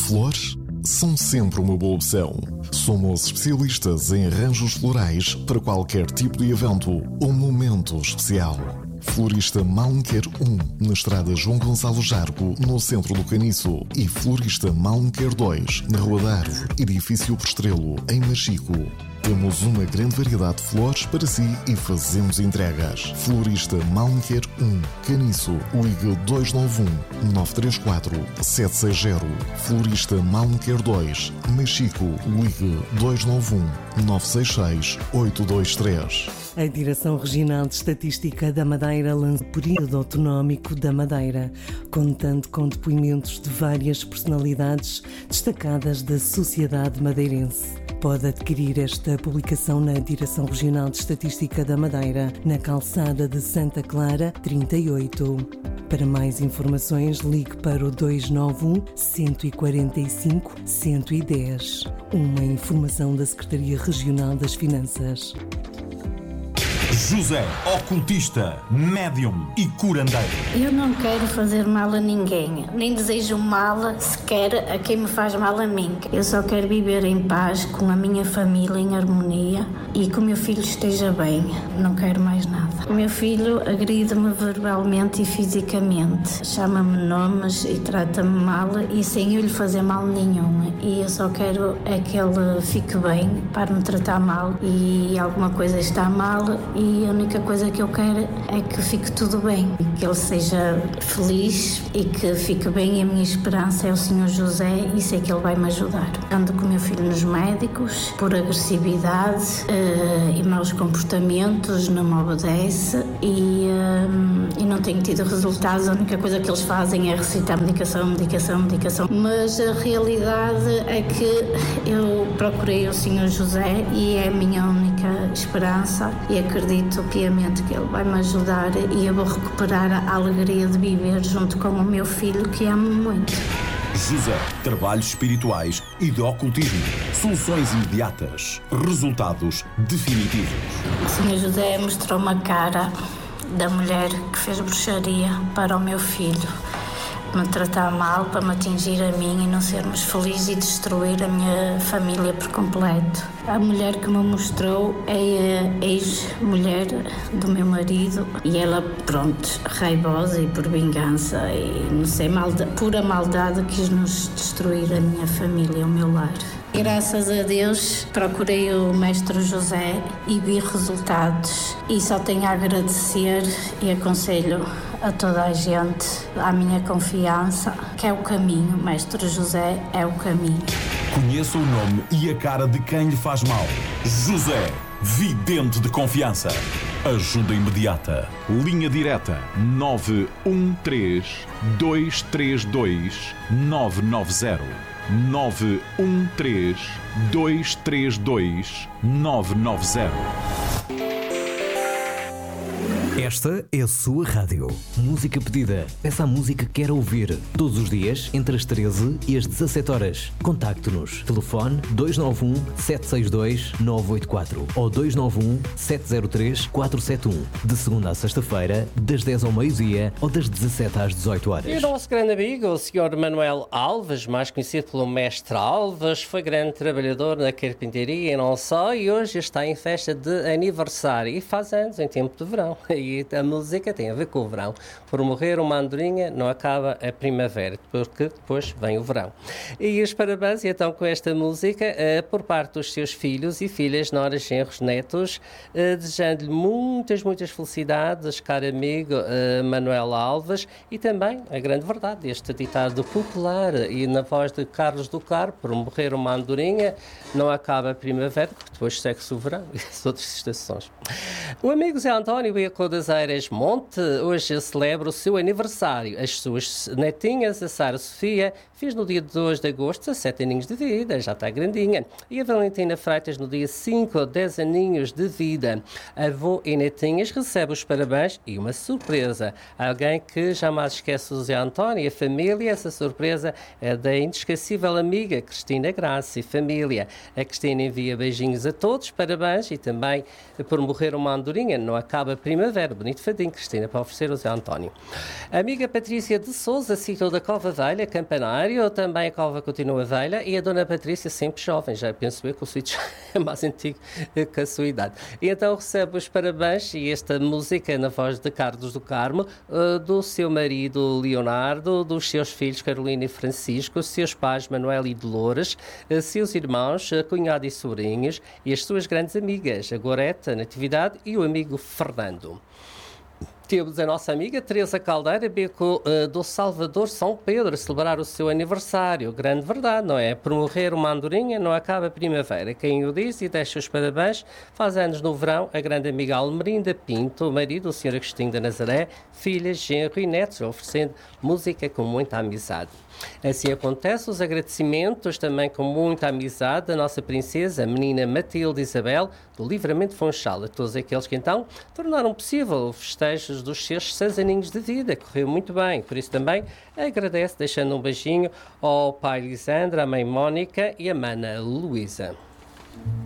Flores são sempre uma boa opção. Somos especialistas em arranjos florais para qualquer tipo de evento ou momento especial. Florista Malmequer 1, na estrada João Gonçalo Jargo, no centro do Caniço. E Florista Malmequer 2, na Rua da Árvore, edifício Postrelo, em Machico. Temos uma grande variedade de flores para si e fazemos entregas. Florista Malmequer 1, Caniço, ligue 291-934-760. Florista Malmequer 2, Machico, ligue 291-966-823. A Direção Regional de Estatística da Madeira lança o período autonómico da Madeira, contando com depoimentos de várias personalidades destacadas da sociedade madeirense. Pode adquirir esta publicação na Direção Regional de Estatística da Madeira, na calçada de Santa Clara, 38. Para mais informações, ligue para o 291-145-110. Uma informação da Secretaria Regional das Finanças. José, ocultista, médium e curandeiro. Eu não quero fazer mal a ninguém, nem desejo mal sequer a quem me faz mal a mim. Eu só quero viver em paz com a minha família, em harmonia, e que o meu filho esteja bem. Não quero mais nada. O meu filho agride-me verbalmente e fisicamente, chama-me nomes e trata-me mal, e sem eu lhe fazer mal nenhum. E eu só quero é que ele fique bem, para me tratar mal, e alguma coisa está mal, e a única coisa que eu quero é que fique tudo bem, que ele seja feliz e que fique bem. E a minha esperança é o Senhor José, e sei que ele vai me ajudar. Ando com o meu filho nos médicos por agressividade e maus comportamentos, não me obedece e não tenho tido resultados. A única coisa que eles fazem é recitar medicação. Mas a realidade é que eu procurei o Senhor José e é a minha única esperança, e acredito piamente que ele vai me ajudar, e eu vou recuperar a alegria de viver junto com o meu filho, que amo muito. José, trabalhos espirituais e de ocultismo. Soluções imediatas. Resultados definitivos. O Senhor José mostrou-me a cara da mulher que fez bruxaria para o meu filho me tratar mal, para me atingir a mim e não sermos felizes, e destruir a minha família por completo. A mulher que me mostrou é a ex-mulher do meu marido, e ela, pronto, raivosa e por vingança e não sei, pura maldade, quis nos destruir a minha família, o meu lar. Graças a Deus procurei o Mestre José e vi resultados, e só tenho a agradecer, e aconselho a toda a gente, à minha confiança, que é o caminho. Mestre José é o caminho. Conheça o nome e a cara de quem lhe faz mal. José, vidente de confiança. Ajuda imediata. Linha direta 913-232-990. 913-232-990. Esta é a sua rádio. Música pedida. Peça a música que quer ouvir. Todos os dias, entre as 13 e as 17 horas. Contacte-nos. Telefone 291-762-984 ou 291-703-471. De segunda a sexta-feira, das 10 ao meio-dia ou das 17 às 18 horas. E o nosso grande amigo, o Sr. Manuel Alves, mais conhecido pelo Mestre Alves, foi grande trabalhador na carpintaria e não só, e hoje está em festa de aniversário e faz anos em tempo de verão. E a música tem a ver com o verão. Por morrer uma andorinha, não acaba a primavera, porque depois vem o verão. E os parabéns, então, com esta música, por parte dos seus filhos e filhas, noras, genros, netos, desejando-lhe muitas felicidades, caro amigo Manuel Alves, e também a grande verdade, este ditado popular, e na voz de Carlos do Carmo: por morrer uma andorinha, não acaba a primavera, porque depois segue-se o verão e as outras estações. O amigo Zé António Iaco das Eiras Monte hoje celebra o seu aniversário. As suas netinhas, a Sara Sofia, fez no dia 2 de agosto 17 aninhos de vida, já está grandinha. E a Valentina Freitas no dia 5, 10 aninhos de vida. Avô e netinhas recebem os parabéns e uma surpresa. Alguém que jamais esquece o Zé António e a família. Essa surpresa é da inesquecível amiga Cristina Graça e família. A Cristina envia beijinhos a todos, parabéns, e também por morrer uma andorinha, não acaba a primavera. Bonito fadinho, Cristina, para oferecer ao Zé António. A amiga Patrícia de Sousa, Ciclo da Cova Velha, Campanário, Gregório, também a cova continua velha e a Dona Patrícia sempre jovem. Já penso eu que o sítio é mais antigo que a sua idade. E então recebe os parabéns e esta música na voz de Carlos do Carmo, do seu marido Leonardo, dos seus filhos Carolina e Francisco, seus pais Manuel e Dolores, seus irmãos, cunhado e sobrinhos e as suas grandes amigas, a Gorete, a Natividade e o amigo Fernando. Temos a nossa amiga Teresa Caldeira, beco do Salvador São Pedro, a celebrar o seu aniversário. Grande verdade, não é? Por morrer uma andorinha não acaba a primavera. Quem o diz e deixa os parabéns faz anos no verão a grande amiga Almerinda Pinto, o marido, o Sr. Agostinho da Nazaré, filhas, genro e netos, oferecendo música com muita amizade. Assim acontece, os agradecimentos também com muita amizade da nossa princesa, a menina Matilde Isabel, do Livramento Funchal, a todos aqueles que então tornaram possível os festejos dos seus 6 aninhos de vida. Correu muito bem, por isso também agradece, deixando um beijinho ao pai Lisandro, à mãe Mónica e à mana Luísa.